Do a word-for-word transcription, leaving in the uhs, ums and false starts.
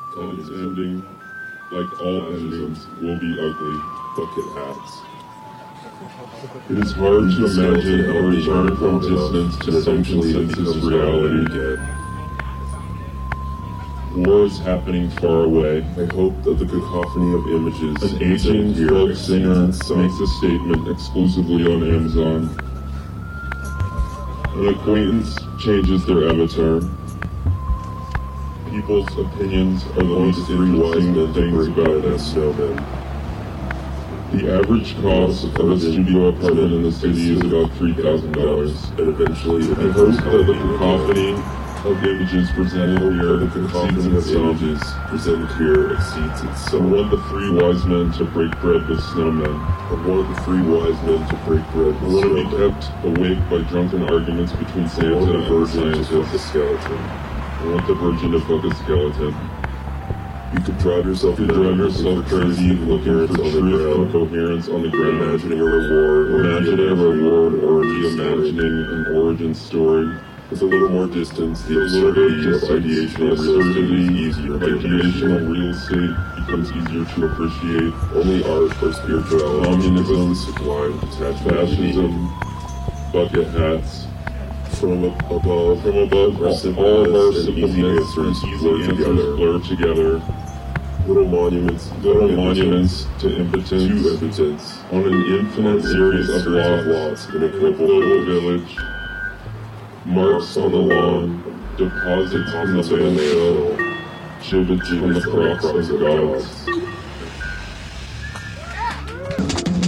And its ending, like all endings, will be ugly. Bucket hats. It is hard to imagine a return from distance to some consensus reality. War is happening far away. I hope that the cacophony of images. An aging folk singer makes a statement exclusively on Amazon. An acquaintance changes their avatar. People's opinions are the least interesting things about us. The average cost of a studio apartment in the city is about three thousand dollars. And eventually, I hope that the cacophony of images presented here exceeds its images presented here exceeds its I want the three wise men to break bread with snowmen. I want the three wise men to break bread I with want to be snowmen. kept awake by drunken arguments between I Santa want the and virgin to fuck a scientists. skeleton. I want the virgin to fuck a skeleton. You could drive yourself You could drive yourself crazy looking for truth or coherence on the ground. Imagining a reward, or Imagining a reward or reimagining an origin story. with a little more distance, the A little bit absurdity of of ideation of real estate is easier to ideation of appreciate. real estate becomes easier to appreciate. Only art or spirituality Communism, gives us the sublime detachment. Fascism, bucket hats. From above, From above, our all, simple all of our myths and simple easy myths and answers easy blur answers together. blur together. Little monuments, Little to monuments to to impotence impotence. on an infinite series of lots in a in a global global village. village. Marks on the lawn, deposits in the landfill, gibbets from the crocks of gods.